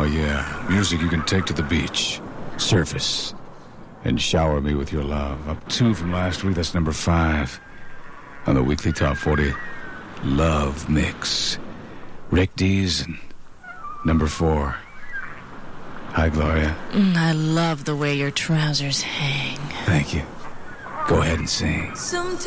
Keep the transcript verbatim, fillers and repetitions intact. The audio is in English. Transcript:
yeah, music you can take to the beach, surface, and shower me with your love. Up two from last week, that's number five on the weekly Top forty Love Mix. Rick Dees and number four. Hi, Gloria. Mm, I love the way your trousers hang. Thank you. Go ahead and sing. Sometimes